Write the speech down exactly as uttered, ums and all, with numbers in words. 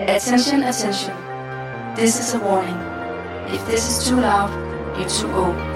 Attention, attention. This is a warning. If this is too loud, you're too old.